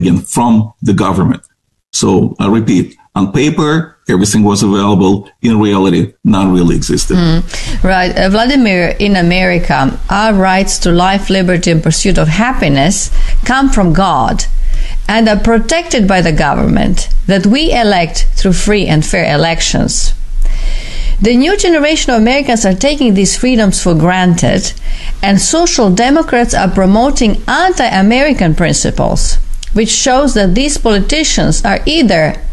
from the government. So I repeat, on paper, everything was available. In reality, none really existed. Right. Vladimir, in America, our rights to life, liberty, and pursuit of happiness come from God and are protected by the government that we elect through free and fair elections. The new generation of Americans are taking these freedoms for granted, and social democrats are promoting anti-American principles, which shows that these politicians are either